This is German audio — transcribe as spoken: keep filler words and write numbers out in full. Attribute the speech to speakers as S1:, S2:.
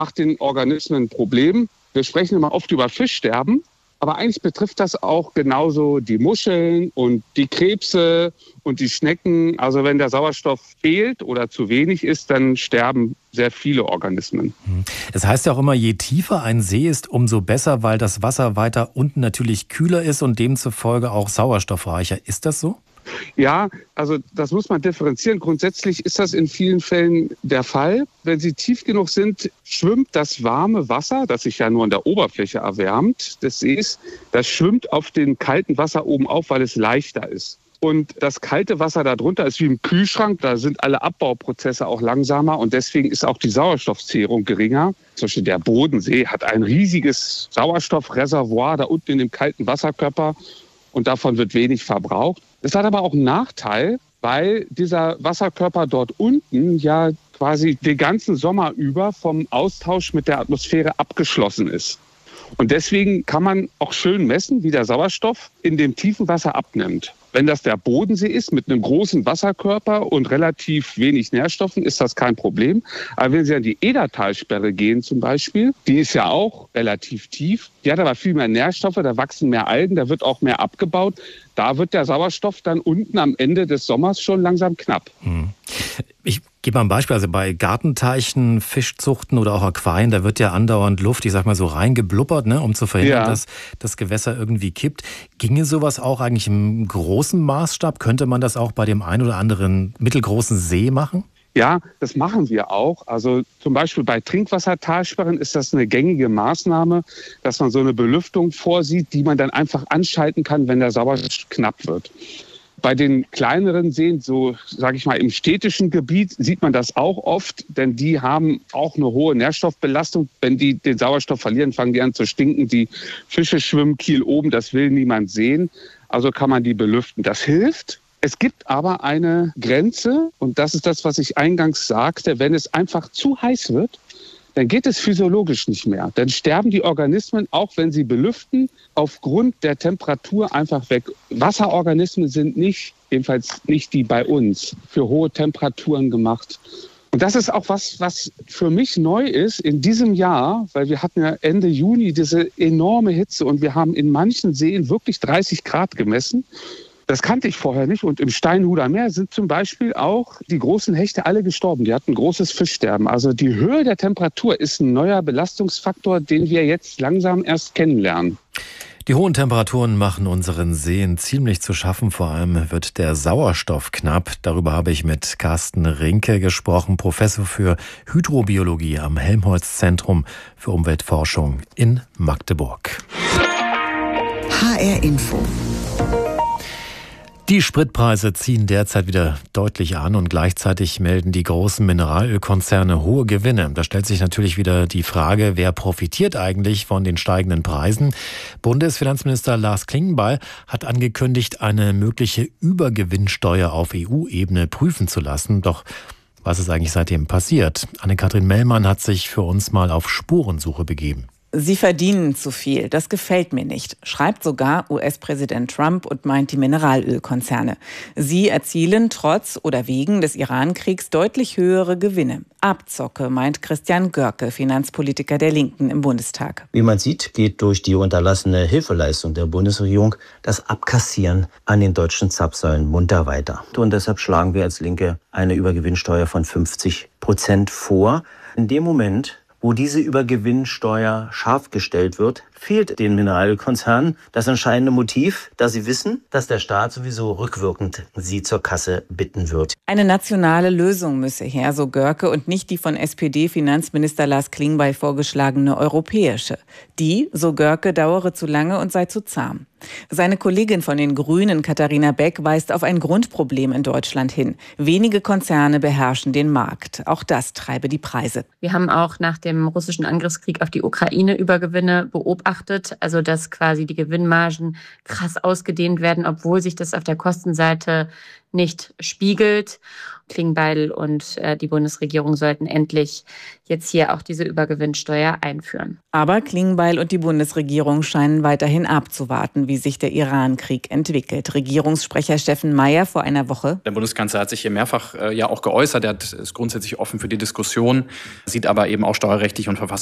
S1: macht den Organismen ein Problem. Wir sprechen immer oft über Fischsterben, aber eigentlich betrifft das auch genauso die Muscheln und die Krebse und die Schnecken. Also wenn der Sauerstoff fehlt oder zu wenig ist, dann sterben sehr viele Organismen.
S2: Es heißt ja auch immer, je tiefer ein See ist, umso besser, weil das Wasser weiter unten natürlich kühler ist und demzufolge auch sauerstoffreicher. Ist das so?
S1: Ja, also das muss man differenzieren. Grundsätzlich ist das in vielen Fällen der Fall. Wenn sie tief genug sind, schwimmt das warme Wasser, das sich ja nur an der Oberfläche erwärmt des Sees, das schwimmt auf dem kalten Wasser oben auf, weil es leichter ist. Und das kalte Wasser darunter ist wie im Kühlschrank, da sind alle Abbauprozesse auch langsamer und deswegen ist auch die Sauerstoffzehrung geringer. Zum Beispiel der Bodensee hat ein riesiges Sauerstoffreservoir da unten in dem kalten Wasserkörper und davon wird wenig verbraucht. Es hat aber auch einen Nachteil, weil dieser Wasserkörper dort unten ja quasi den ganzen Sommer über vom Austausch mit der Atmosphäre abgeschlossen ist. Und deswegen kann man auch schön messen, wie der Sauerstoff in dem tiefen Wasser abnimmt. Wenn das der Bodensee ist mit einem großen Wasserkörper und relativ wenig Nährstoffen, ist das kein Problem. Aber wenn Sie an die Edertalsperre gehen zum Beispiel, die ist ja auch relativ tief, die hat aber viel mehr Nährstoffe, da wachsen mehr Algen, da wird auch mehr abgebaut. Da wird der Sauerstoff dann unten am Ende des Sommers schon langsam knapp.
S2: Ich gebe mal ein Beispiel, also bei Gartenteichen, Fischzuchten oder auch Aquarien, da wird ja andauernd Luft, ich sag mal so reingeblubbert, ne, um zu verhindern, ja. dass das Gewässer irgendwie kippt. Ginge sowas auch eigentlich im großen Maßstab? Könnte man das auch bei dem einen oder anderen mittelgroßen See machen?
S1: Ja, das machen wir auch. Also zum Beispiel bei Trinkwassertalsperren ist das eine gängige Maßnahme, dass man so eine Belüftung vorsieht, die man dann einfach anschalten kann, wenn der Sauerstoff knapp wird. Bei den kleineren Seen, so sage ich mal im städtischen Gebiet, sieht man das auch oft, denn die haben auch eine hohe Nährstoffbelastung. Wenn die den Sauerstoff verlieren, fangen die an zu stinken. Die Fische schwimmen kiel oben, das will niemand sehen. Also kann man die belüften. Das hilft. Es gibt aber eine Grenze und das ist das, was ich eingangs sagte. Wenn es einfach zu heiß wird, dann geht es physiologisch nicht mehr. Dann sterben die Organismen, auch wenn sie belüften, aufgrund der Temperatur einfach weg. Wasserorganismen sind nicht, jedenfalls nicht die bei uns, für hohe Temperaturen gemacht. Und das ist auch was, was für mich neu ist in diesem Jahr, weil wir hatten ja Ende Juni diese enorme Hitze und wir haben in manchen Seen wirklich dreißig Grad gemessen. Das kannte ich vorher nicht. Und im Steinhuder Meer sind zum Beispiel auch die großen Hechte alle gestorben. Die hatten großes Fischsterben. Also die Höhe der Temperatur ist ein neuer Belastungsfaktor, den wir jetzt langsam erst kennenlernen.
S2: Die hohen Temperaturen machen unseren Seen ziemlich zu schaffen. Vor allem wird der Sauerstoff knapp. Darüber habe ich mit Carsten Rinke gesprochen, Professor für Hydrobiologie am Helmholtz-Zentrum für Umweltforschung in Magdeburg.
S3: H R Info.
S2: Die Spritpreise ziehen derzeit wieder deutlich an und gleichzeitig melden die großen Mineralölkonzerne hohe Gewinne. Da stellt sich natürlich wieder die Frage, wer profitiert eigentlich von den steigenden Preisen? Bundesfinanzminister Lars Klingbeil hat angekündigt, eine mögliche Übergewinnsteuer auf E U-Ebene prüfen zu lassen. Doch was ist eigentlich seitdem passiert? Anne-Kathrin Mellmann hat sich für uns mal auf Spurensuche begeben.
S4: Sie verdienen zu viel, das gefällt mir nicht, schreibt sogar U S-Präsident Trump und meint die Mineralölkonzerne. Sie erzielen trotz oder wegen des Iran-Kriegs deutlich höhere Gewinne. Abzocke, meint Christian Görke, Finanzpolitiker der Linken im Bundestag.
S5: Wie man sieht, geht durch die unterlassene Hilfeleistung der Bundesregierung das Abkassieren an den deutschen Zapfsäulen munter weiter. Und deshalb schlagen wir als Linke eine Übergewinnsteuer von fünfzig Prozent vor. In dem Moment, wo diese Übergewinnsteuer scharf gestellt wird, fehlt den Mineralölkonzernen das entscheidende Motiv, da sie wissen, dass der Staat sowieso rückwirkend sie zur Kasse bitten wird.
S4: Eine nationale Lösung müsse her, so Görke, und nicht die von S P D-Finanzminister Lars Klingbeil vorgeschlagene europäische. Die, so Görke, dauere zu lange und sei zu zahm. Seine Kollegin von den Grünen, Katharina Beck, weist auf ein Grundproblem in Deutschland hin. Wenige Konzerne beherrschen den Markt. Auch das treibe die Preise.
S6: Wir haben auch nach dem russischen Angriffskrieg auf die Ukraine Übergewinne beobachtet. achtet, also dass quasi die Gewinnmargen krass ausgedehnt werden, obwohl sich das auf der Kostenseite nicht spiegelt. Klingbeil und äh, die Bundesregierung sollten endlich jetzt hier auch diese Übergewinnsteuer einführen.
S4: Aber Klingbeil und die Bundesregierung scheinen weiterhin abzuwarten, wie sich der Iran-Krieg entwickelt. Regierungssprecher Steffen Mayer vor einer Woche.
S7: Der Bundeskanzler hat sich hier mehrfach äh, ja auch geäußert. Er hat, ist grundsätzlich offen für die Diskussion, sieht aber eben auch steuerrechtlich und verfassungsrechtlich